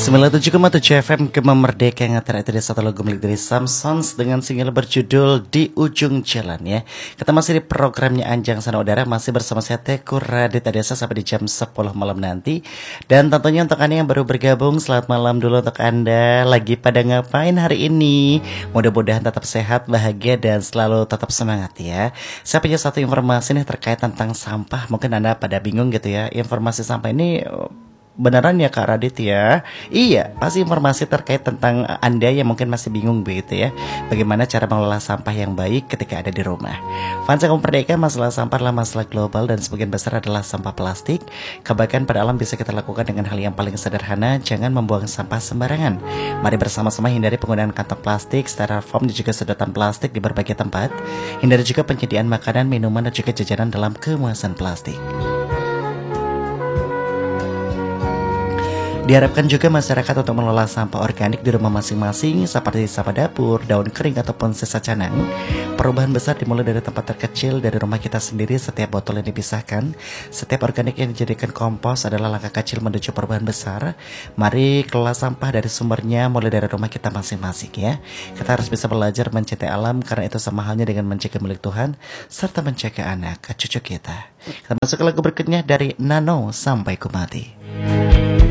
97,7 FM Gema Merdeka yang terakhir dari satu lagu milik dari Samsons dengan single berjudul Di Ujung Jalan ya. Kita masih di programnya Anjang Sana Udara, masih bersama saya Teku Radit Adesa sampai di jam 10 malam nanti. Dan tentunya untuk Anda yang baru bergabung, selamat malam dulu untuk Anda. Lagi pada ngapain hari ini? Mudah-mudahan tetap sehat, bahagia dan selalu tetap semangat ya. Saya punya satu informasi nih terkait tentang sampah. Mungkin Anda pada bingung gitu ya. Informasi sampah ini beneran ya Kak Radit ya? Iya, pasti informasi terkait tentang Anda yang mungkin masih bingung begitu ya. Bagaimana cara mengelola sampah yang baik ketika ada di rumah. Fans Gema Merdeka, masalah sampah adalah masalah global dan sebagian besar adalah sampah plastik. Kebaikan pada alam bisa kita lakukan dengan hal yang paling sederhana, jangan membuang sampah sembarangan. Mari bersama-sama hindari penggunaan kantong plastik, styrofoam dan juga sedotan plastik di berbagai tempat. Hindari juga penyediaan makanan, minuman dan juga jajanan dalam kemasan plastik. Diharapkan juga masyarakat untuk mengelola sampah organik di rumah masing-masing seperti sampah dapur, daun kering ataupun sisa canang. Perubahan besar dimulai dari tempat terkecil dari rumah kita sendiri. Setiap botol yang dipisahkan, setiap organik yang dijadikan kompos adalah langkah kecil menuju perubahan besar. Mari kelola sampah dari sumbernya mulai dari rumah kita masing-masing ya. Kita harus bisa belajar mencintai alam karena itu sama halnya dengan menjaga milik Tuhan serta menjaga anak cucu kita. Kita masuk ke lagu berikutnya dari Nano Sampai Ku Mati.